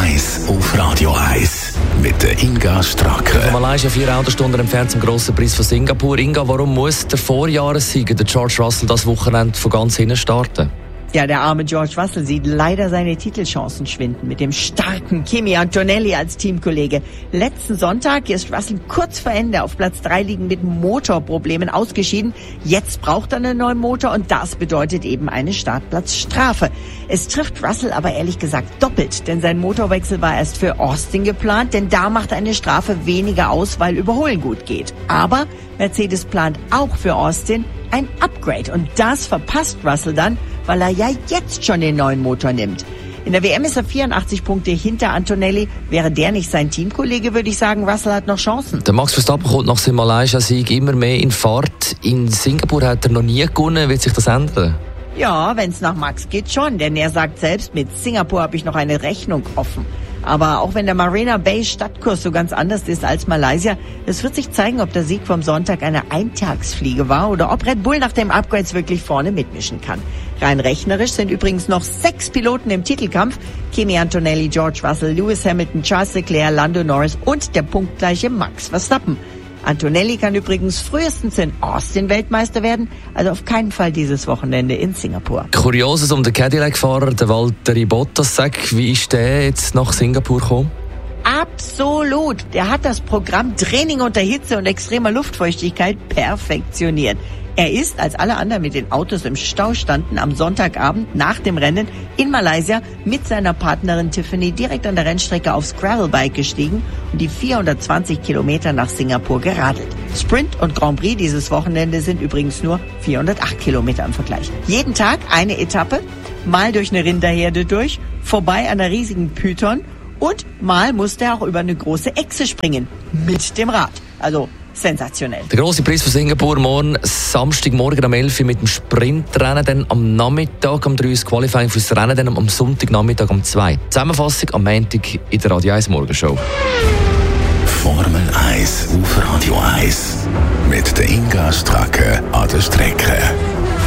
1 auf Radio 1 mit der Inga Stracke. Von Malaysia 4 Autostunden entfernt zum grossen Preis von Singapur. Inga, warum muss der Vorjahressieger, der George Russell, das Wochenende von ganz hinten starten? Ja, der arme George Russell sieht leider seine Titelchancen schwinden mit dem starken Kimi Antonelli als Teamkollege. Letzten Sonntag ist Russell kurz vor Ende auf Platz 3 liegend mit Motorproblemen ausgeschieden. Jetzt braucht er einen neuen Motor und das bedeutet eben eine Startplatzstrafe. Es trifft Russell aber ehrlich gesagt doppelt, denn sein Motorwechsel war erst für Austin geplant, denn da macht eine Strafe weniger aus, weil Überholen gut geht. Aber Mercedes plant auch für Austin ein Upgrade und das verpasst Russell dann, weil er ja jetzt schon den neuen Motor nimmt. In der WM ist er 84 Punkte hinter Antonelli. Wäre der nicht sein Teamkollege, würde ich sagen, Russell hat noch Chancen. Der Max Verstappen kommt nach seinem Malaysia-Sieg immer mehr in Fahrt. In Singapur hat er noch nie gewonnen. Wird sich das ändern? Ja, wenn es nach Max geht schon, denn er sagt selbst, mit Singapur habe ich noch eine Rechnung offen. Aber auch wenn der Marina Bay Stadtkurs so ganz anders ist als Malaysia, es wird sich zeigen, ob der Sieg vom Sonntag eine Eintagsfliege war oder ob Red Bull nach dem Upgrades wirklich vorne mitmischen kann. Rein rechnerisch sind übrigens noch 6 Piloten im Titelkampf. Kimi Antonelli, George Russell, Lewis Hamilton, Charles Leclerc, Lando Norris und der punktgleiche Max Verstappen. Antonelli kann übrigens frühestens in Austin Weltmeister werden, also auf keinen Fall dieses Wochenende in Singapur. Kurioses um den Cadillac-Fahrer, der Valtteri Bottas, sagt, wie ist der jetzt nach Singapur gekommen? Absolut. Der hat das Programm Training unter Hitze und extremer Luftfeuchtigkeit perfektioniert. Er ist, als alle anderen mit den Autos im Stau standen, am Sonntagabend nach dem Rennen in Malaysia mit seiner Partnerin Tiffany direkt an der Rennstrecke aufs Gravelbike gestiegen und die 420 Kilometer nach Singapur geradelt. Sprint und Grand Prix dieses Wochenende sind übrigens nur 408 Kilometer im Vergleich. Jeden Tag eine Etappe, mal durch eine Rinderherde durch, vorbei an einer riesigen Python und mal musste er auch über eine große Echse springen mit dem Rad. Also sensationell. Der grosse Preis von Singapur morgen, Samstagmorgen um 11 Uhr mit dem Sprintrennen, dann am Nachmittag um 3 Uhr das Qualifying fürs Rennen, dann am Sonntagnachmittag um 2 Uhr. Zusammenfassung am Montag in der Radio 1 Morgenshow. Formel 1 auf Radio 1 mit der Inga Stracke an der Strecke.